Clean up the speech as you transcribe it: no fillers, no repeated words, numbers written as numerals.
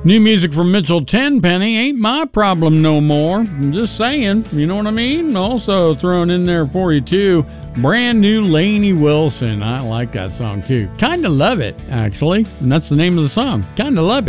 New music from Mitchell Tenpenny, Ain't My Problem No More. I'm just saying, you know what I mean? Also thrown in there for you, too, brand new Lainey Wilson. I like that song, too. Kinda love it, actually. And that's the name of the song. Kinda love it.